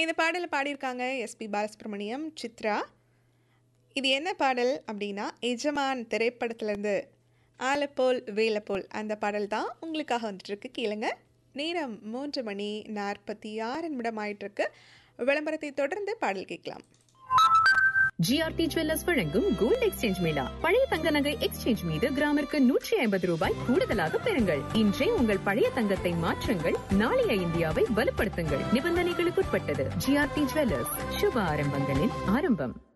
இந்த பாடலை பாடியிருக்காங்க எஸ்பி பாலசுப்ரமணியம், சித்ரா. இது என்ன பாடல் அப்படின்னா, எஜமான் திரைப்படத்திலேருந்து ஆலப்போல் வேலப்போல் அந்த பாடல் தான் உங்களுக்காக வந்துட்டுருக்கு. கேளுங்க. நேரம் 3:46 ஆயிட்டிருக்கு. விளம்பரத்தை தொடர்ந்து பாடல் கேட்கலாம். ஜிஆர்டி ஜுவல்லர்ஸ் வழங்கும் கோல்ட் எக்ஸ்சேஞ்ச் மேளா. பழைய தங்க நகை எக்ஸ்சேஞ்ச் மீது கிராமிற்கு 150 ரூபாய் கூடுதலாக பெறுங்கள். இன்றே உங்கள் பழைய தங்கத்தை மாற்றுங்கள். நாளைய இந்தியாவை வலுப்படுத்துங்கள். நிபந்தனைகளுக்குட்பட்டது. ஜிஆர்டி ஜுவல்லர்ஸ், சுப ஆரம்பங்களின் ஆரம்பம்.